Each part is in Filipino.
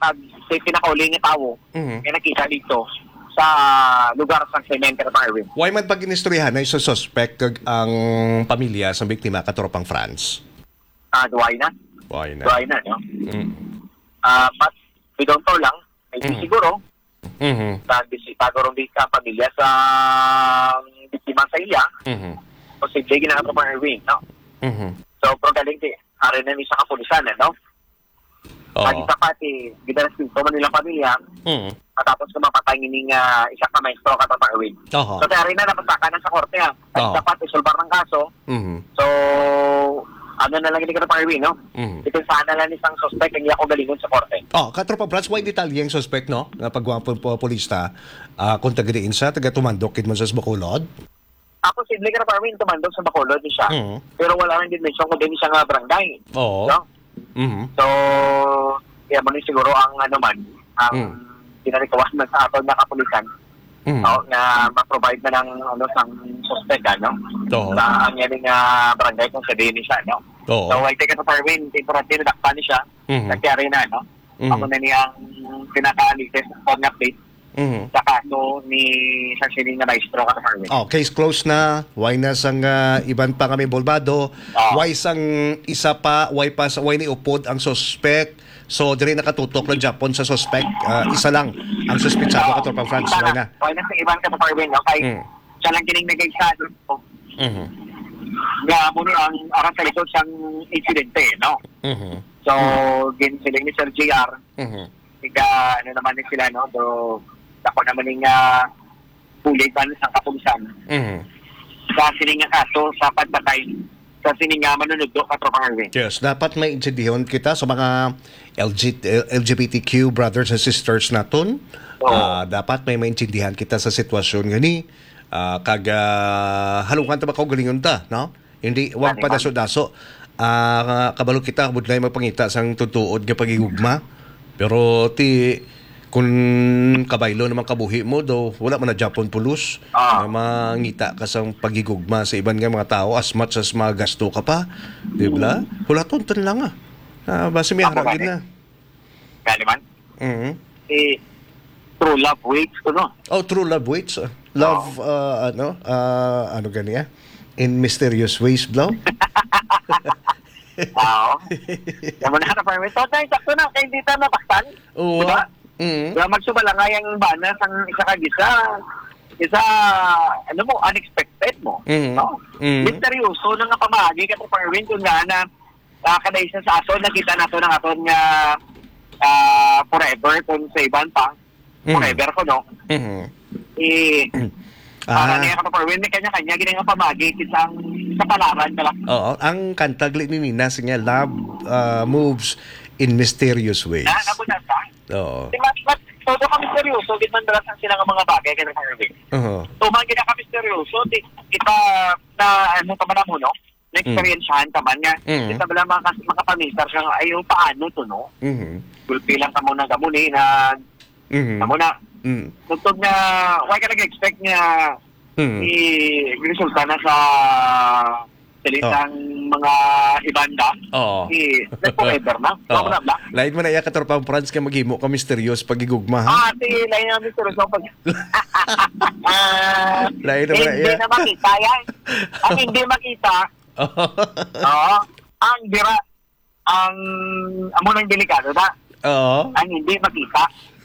sa pinakauli nga tao nga nakita dito sa lugar sa Cemetery Parwin. Why man pag inistoryahan na isa suspect kag ang pamilya sa biktima katropang France? Duway na. Why na? Duway na, no? But we don't know lang. Maybe siguro, bisitado rin ang pamilya sa biktima sa iya. Posible ginagawa Parwin, no? So, pero galing ari na ni sa kapulisan, no? Lagi sa pati, ginarasinto man nilang pamilya, tapos kumapatay ng isa ka maestro ka Parwin. So, kaya rin na napasaka na sa korte, ha? Lagi sa pati, sulbar ng kaso. So, ano na lang hindi ka Parwin, no? Ito saan na lang isang suspect ang iya ko galingon sa korte. Katropang France, why detalye yung suspect, no? Na pagwapon po polista, kung tagadiin siya, taga-tumandok kid man sa Bacolod? Posible ka Parwin, tumandok sa Bacolod siya. Pero wala nang dimension kung din siya nga barangay. No? So, kaya mo siguro ang ano man, ang pinarikawan man sa aton na kapulisan, na ma-provide na ng sang suspect, no? Sa ang yaning barangay kung sa din siya, no? So, ay teka sa Parwin, importante na dakpan siya, nagkiyari na, no? Ako na niyang pinaka-latest on update sa kaso ni Sansining na maestro ka Parwin. Case closed na. Why na sang iban pa kami bolbado. Why sang isa pa, why ni upod ang suspect. So, dire nakatutok ng Japon sa suspect. Isa lang ang suspetsado katropang France. Why na? Why na sa iban ka Parwin, okay? Siya lang kining nag-exado. Nga muna ang arang sa likod siyang insidente, no? So, ginsiling ni Sir JR. Ano naman din sila, no? So, ako naman yung pulig sa kapulisan. Sa sining nga kaso sa pagpatay sa sining nga manunugdo katropang Parwin. Yes, dapat may intindihan kita sa mga LGBTQ brothers and sisters naton. Dapat may maintindihan kita sa sitwasyon gani. Halungan ta ba kaugalingon ta, no? Hindi wag pa daso-daso. Kabalo kita budlay magpangita sang tutuod nga pagigugma. Pero kung kabaylo naman kabuhi mo do wala man na Japon pulos na mangita ka sa pagigugma sa iban nga mga tao as much as magasto ka pa, di ba? Wala tonton lang base may haragin na. Kaya naman? True love waits ko, no? True love waits. Love, ano ganiya? In mysterious ways, blow? Naman na Parwin. So, sakto na, kaya hindi tayo napaktan. Diba? Magsubala nga yung bana sa isa kagisa. Isa, unexpected mo. No? Misteryoso na nga pamahagi ka ito Parwin kung nga na kadays na sa aso, nakita na ito ng aton nga forever kung sa iban pa. Forever ko, no? Para niya ka Parwin, may kanya-kanya ginang pamahagi sa palaran ka lang. Ang kantag ni Nina nga love moves in mysterious ways. Nabunan sa? Todo kami seryoso, gitman dalasan sila ng mga bagay kaya Parwin. Tumangin na kami seryoso, kita na ano ka man mo, no? Na-experiencehan ka man nga. Kita bala mga pamisar siya nga, ayaw paano to, no? Gulpi lang ka muna gamuni na muna. Tugtog na, why ka nag-expect nga i-resulta na sa salitang mga ibanda? Forever na. Lain mo na iya katropang France ka maghimo ka misteryos pagigugma, ha? Lain na misteryos pag... Lain naman na iya. Hindi na makita yan. Ang hindi makita, ang dira, ang amo nang delikado na. Ang hindi makita.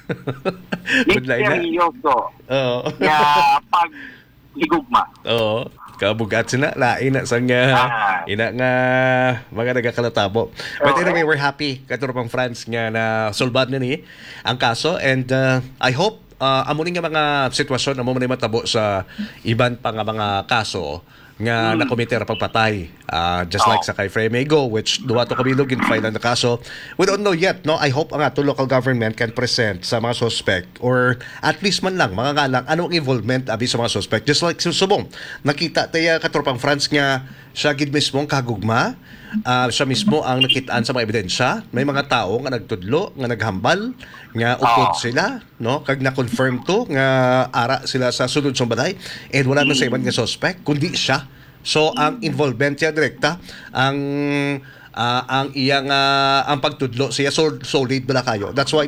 Misteryoso. Na pag-higugma. Kabugat sila, lain na sang ina nga mga nagakalatabo. But anyway, we're happy katropang France nga na solbad na ni ang kaso and I hope amo nga mga sitwasyon amo man matabo sa iban pa nga mga kaso nga nakomiter pagpatay just like sa kay Fremego which duwa to kabilog in file na kaso. We don't know yet, no? I hope ang ato local government can present sa mga suspect or at least man lang mga ngalang anong involvement abi sa mga suspect just like subong nakita tayo katropang France nga siya gid mismo ang kagugma. Siya mismo ang nakitaan sa mga ebidensya. May mga tao nga nagtudlo, nga naghambal, nga upod sila, no? Kag na-confirm to nga ara sila sa sunod sa balay and wala man sa iban nga suspect kundi siya. So ang involvement niya direkta ang iyang ang pagtudlo siya solid bala kayo. That's why